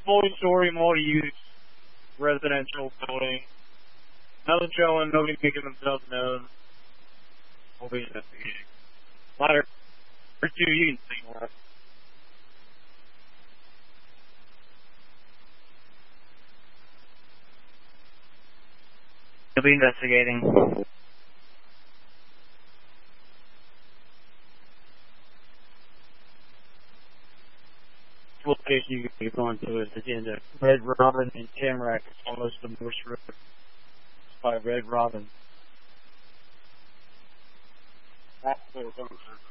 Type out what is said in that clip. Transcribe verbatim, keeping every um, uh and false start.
multi-story, multi-use residential building. Nothing showing, nobody making themselves known. We'll be investigating. Ladder two, you can see more. You'll be investigating. What case you can go into is at the end of Red Robin and Tamarack, almost the Morse Road. It's by Red Robin. That's what it's over.